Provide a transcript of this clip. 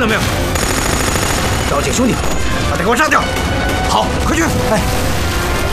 到没有？赵姐兄弟，把他给我炸掉！好，快去！哎。